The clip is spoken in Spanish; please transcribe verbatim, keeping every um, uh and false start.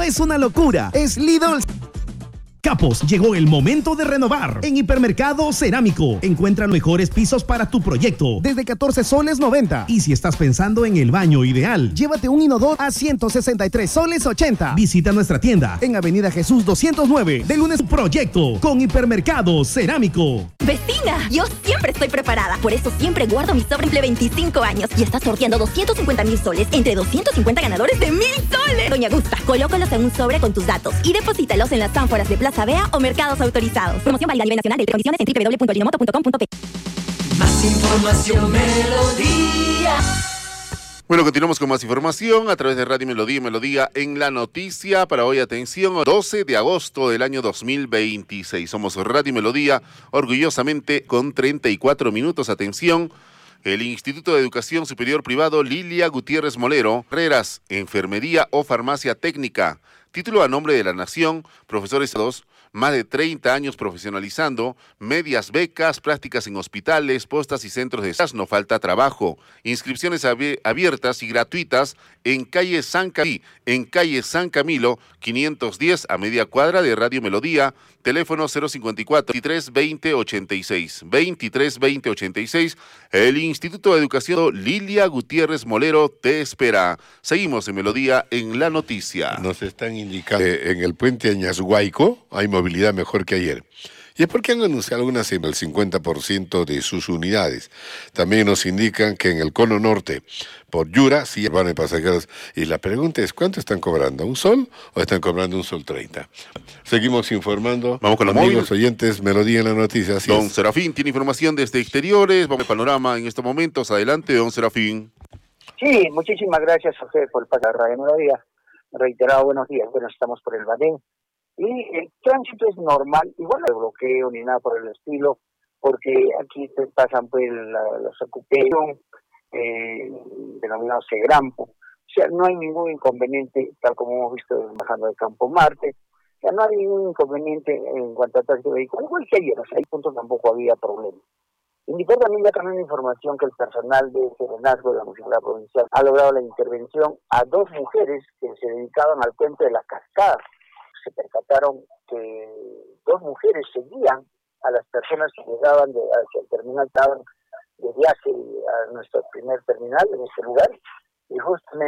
es una locura, es Lidl. Capos, llegó el momento de renovar. En Hipermercado Cerámico, encuentra los mejores pisos para tu proyecto, desde catorce soles noventa. Y si estás pensando en el baño ideal, llévate un inodoro a ciento sesenta y tres soles ochenta. Visita nuestra tienda en Avenida Jesús doscientos nueve, de lunes proyecto, con Hipermercado Cerámico. Vecina, yo siempre estoy preparada, por eso siempre guardo mi sobre veinticinco años y está sorteando doscientos cincuenta mil soles entre doscientos cincuenta ganadores de mil soles. Doña Gusta, colócalos en un sobre con tus datos y deposítalos en las ánforas de Plaza Vea o mercados autorizados. Promoción válida a nivel nacional. De condiciones en doble u doble u doble u punto linomoto punto com punto pe. Más información, Melodía. Bueno, continuamos con más información a través de Radio Melodía y Melodía en la noticia. Para hoy, atención, doce de agosto del año dos mil veintiséis. Somos Radio Melodía, orgullosamente con treinta y cuatro minutos. Atención. El Instituto de Educación Superior Privado Lilia Gutiérrez Molero, carreras, enfermería o farmacia técnica. Título a nombre de la Nación, profesores dos, más de treinta años profesionalizando, medias becas, prácticas en hospitales, postas y centros de salud. No falta trabajo. Inscripciones abiertas y gratuitas en calle San Camilo, en calle San Camilo, quinientos diez, a media cuadra de Radio Melodía. Teléfono cero cincuenta y cuatro, veintitrés veinte ochenta y seis, veintitrés veinte ochenta y seis. El Instituto de Educación Lilia Gutiérrez Molero te espera. Seguimos en Melodía en la noticia. Nos están indicando que en el puente Añashuayco hay movilidad mejor que ayer. Y es porque han anunciado algunas en el cincuenta por ciento de sus unidades. También nos indican que en el cono norte, por Yura, sí van a pasajeros. Y la pregunta es, ¿cuánto están cobrando? ¿Un sol o están cobrando un sol treinta? Seguimos informando. Vamos con los amigos oyentes, Melodía en la noticia. Así Don es. Serafín tiene información desde exteriores. Vamos al panorama en estos momentos. Adelante, don Serafín. Sí, muchísimas gracias a usted por el pasar Radio Melodía. Reiterado buenos días. Bueno, estamos por el Badén. Y el tránsito es normal, igual no hay bloqueo ni nada por el estilo, porque aquí te pasan pues la, la ocupación, eh, denominado Segrampo. O sea, no hay ningún inconveniente, tal como hemos visto bajando de Campo Marte. O sea, no hay ningún inconveniente en cuanto a tránsito vehicular. Igual que ayer, o sea, hay puntos tampoco había problema. Indicó también ya también información que el personal de Serenazgo de la Municipalidad Provincial ha logrado la intervención a dos mujeres que se dedicaban al puente de la Cascada. Se percataron que dos mujeres seguían a las personas que llegaban de, hacia el terminal, estaban de viaje a nuestro primer terminal en este lugar, y justamente